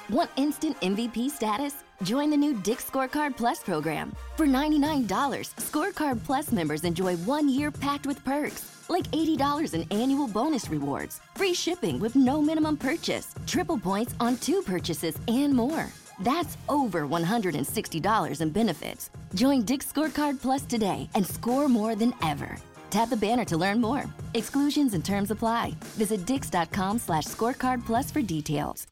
Want instant MVP status? Join the new Dick's Scorecard Plus program. For $99, Scorecard Plus members enjoy 1 year packed with perks, like $80 in annual bonus rewards, free shipping with no minimum purchase, triple points on 2 purchases, and more. That's over $160 in benefits. Join Dick's Scorecard Plus today and score more than ever. Tap the banner to learn more. Exclusions and terms apply. Visit dix.com/scorecard plus for details.